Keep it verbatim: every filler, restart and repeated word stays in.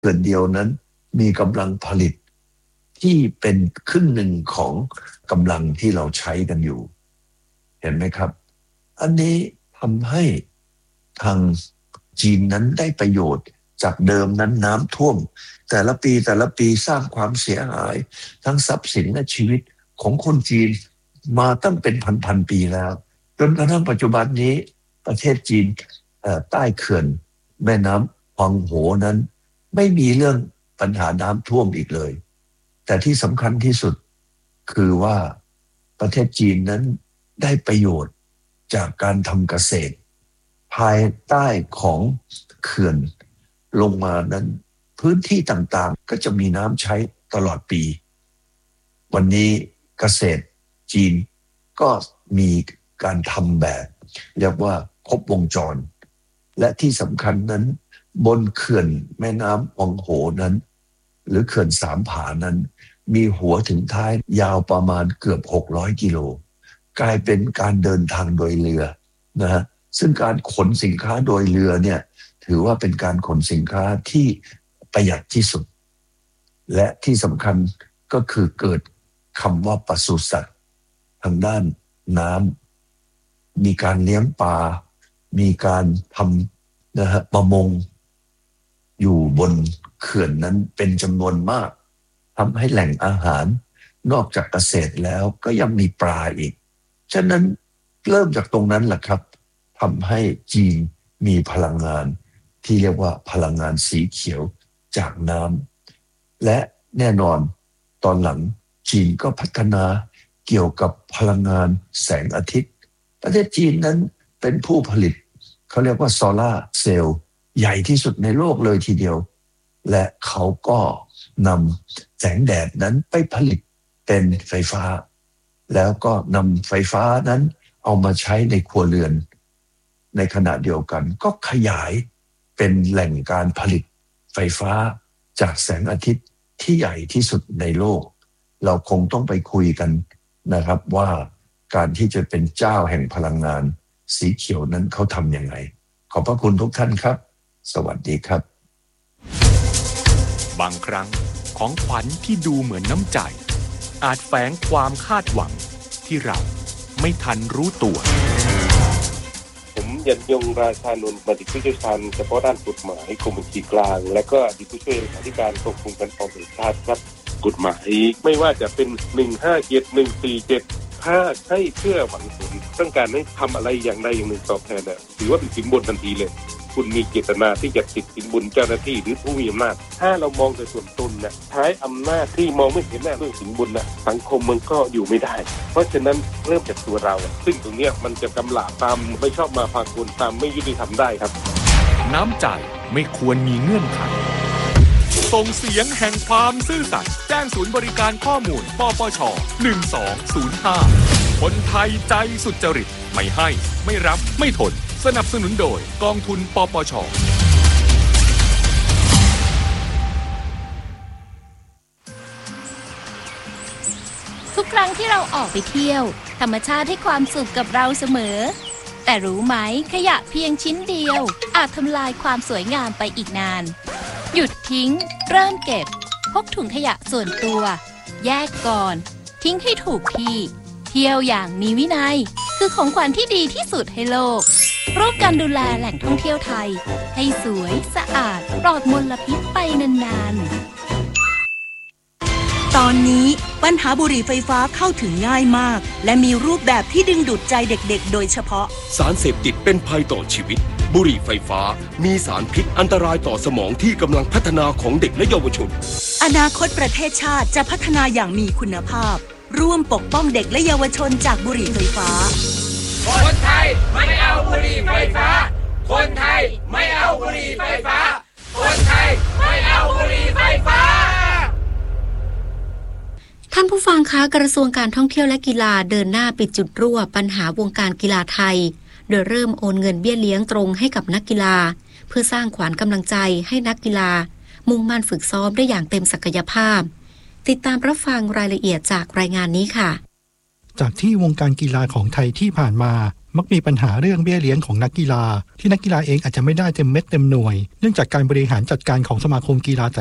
เขื่อนเดียวนั้นมีกำลังผลิตที่เป็นครึ่งหนึ่งของกำลังที่เราใช้กันอยู่เห็นไหมครับอันนี้ทำให้ทางจีนนั้นได้ประโยชน์จากเดิมนั้นน้ำท่วมแต่ละปีแต่ละปีสร้างความเสียหายทั้งทรัพย์สินและชีวิตของคนจีนมาตั้งเป็นพันๆปีแล้วจนกระทั่งปัจจุบันนี้ประเทศจีนใต้เขื่อนแม่น้ำฮวางโหนั้นไม่มีเรื่องปัญหาน้ำท่วมอีกเลยแต่ที่สำคัญที่สุดคือว่าประเทศจีนนั้นได้ประโยชน์จากการทำเกษตรภายใต้ของเขื่อนลงมานั้นพื้นที่ต่างๆก็จะมีน้ำใช้ตลอดปีวันนี้เกษตรจีนก็มีการทำแบบเรียกว่าครบวงจรและที่สำคัญนั้นบนเขื่อนแม่น้ำฮวางโหนั้นหรือเขื่อนสามผานั้นมีหัวถึงท้ายยาวประมาณเกือบหกร้อยกิโลกลายเป็นการเดินทางโดยเรือนะฮะซึ่งการขนสินค้าโดยเรือเนี่ยถือว่าเป็นการขนสินค้าที่ประหยัดที่สุดและที่สำคัญก็คือเกิดคำว่าปศุสัตว์ทางด้านน้ำมีการเลี้ยงปลามีการทำนะฮะประมงอยู่บนเขื่อนนั้นเป็นจำนวนมากทำให้แหล่งอาหารนอกจากเกษตรแล้วก็ยังมีปลาอีกฉะนั้นเริ่มจากตรงนั้นแหละครับทำให้จีนมีพลังงานที่เรียกว่าพลังงานสีเขียวจากน้ำและแน่นอนตอนหลังจีนก็พัฒนาเกี่ยวกับพลังงานแสงอาทิตย์ประเทศจีนนั้นเป็นผู้ผลิตเขาเรียกว่าโซล่าร์เซลล์ใหญ่ที่สุดในโลกเลยทีเดียวและเขาก็นำแสงแดดนั้นไปผลิตเป็นไฟฟ้าแล้วก็นำไฟฟ้านั้นเอามาใช้ในครัวเรือนในขณะเดียวกันก็ขยายเป็นแหล่งการผลิตไฟฟ้าจากแสงอาทิตย์ที่ใหญ่ที่สุดในโลกเราคงต้องไปคุยกันนะครับว่าการที่จะเป็นเจ้าแห่งพลังงานสีเขียวนั้นเขาทำยังไงขอบพระคุณทุกท่านครับสวัสดีครับบางครั้งของขวัญที่ดูเหมือนน้ำใจอาจแฝงความคาดหวังที่เราไม่ทันรู้ตัวผมยันยงราชานนท์บัณฑิตผู้เชี่ยวชาญเฉพาะด้านกฎหมายกรมบัญชีกลางและก็อดีตผู้ช่วยเลขาธิการกรมการปกครองแห่งชาติครับกฎหมายไม่ว่าจะเป็นหนึ่งห้าเจ็ด หนึ่งสี่เจ็ดถ้าให้เพื่อหวังผลต้องการให้ทำอะไรอย่างใดอย่างหนึ่งตอบแทนน่ะถือว่าเป็นสินบนทันทีเลยคุณมีเจตนาที่จะติดสินบนเจ้าหน้าที่หรือผู้มีอำนาจถ้าเรามองแต่ส่วนตนนะใช้อำนาจที่มองไม่เห็นหน้าเรื่องสินบนนะสังคมมันก็อยู่ไม่ได้เพราะฉะนั้นเริ่มจากตัวเราซึ่งตรงนี้มันจะกำหลาบตามไม่ชอบมาพากลตามไม่ยุติธรรมได้ครับน้ำใจไม่ควรมีเงื่อนไขส่งเสียงแห่งความซื่อสัตย์แจ้งศูนย์บริการข้อมูลปปชหนึ่งสองศูนย์ห้าคนไทยใจสุจริตไม่ให้ไม่รับไม่ทนสนับสนุนโดยกองทุนปปชทุกครั้งที่เราออกไปเที่ยวธรรมชาติให้ความสุขกับเราเสมอแต่รู้ไหมขยะเพียงชิ้นเดียวอาจทำลายความสวยงามไปอีกนานหยุดทิ้งเริ่มเก็บพกถุงขยะส่วนตัวแยกก่อนทิ้งให้ถูกที่เที่ยวอย่างมีวินัยคือของขวัญที่ดีที่สุดให้โลกร่วมกันดูแลแหล่งท่องเที่ยวไทยให้สวยสะอาดปลอดมลพิษไปนานๆตอนนี้ปัญหาบุหรี่ไฟฟ้าเข้าถึงง่ายมากและมีรูปแบบที่ดึงดูดใจเด็กๆโดยเฉพาะสารเสพติดเป็นภัยต่อชีวิตบุหรี่ไฟฟ้ามีสารพิษอันตรายต่อสมองที่กำลังพัฒนาของเด็กและเยาวชนอนาคตประเทศชาติจะพัฒนาอย่างมีคุณภาพร่วมปกป้องเด็กและเยาวชนจากบุหรี่ไฟฟ้าคนไทยไม่เอาบุหรี่ไฟฟ้าคนไทยไม่เอาบุหรี่ไฟฟ้าคนไทยไม่เอาบุหรี่ไฟฟ้าท่านผู้ฟังคะกระทรวงการท่องเที่ยวและกีฬาเดินหน้าปิดจุดรั่วปัญหาวงการกีฬาไทยโดยเริ่มโอนเงินเบี้ยเลี้ยงตรงให้กับนักกีฬาเพื่อสร้างขวัญกำลังใจให้นักกีฬามุ่งมั่นฝึกซ้อมได้อย่างเต็มศักยภาพติดตามรับฟังรายละเอียดจากรายงานนี้ค่ะจากที่วงการกีฬาของไทยที่ผ่านมามักมีปัญหาเรื่องเบี้ยเลี้ยงของนักกีฬาที่นักกีฬาเองอาจจะไม่ได้เต็มเม็ดเต็มหน่วยเนื่องจากการบริหารจัดการของสมาคมกีฬาแต่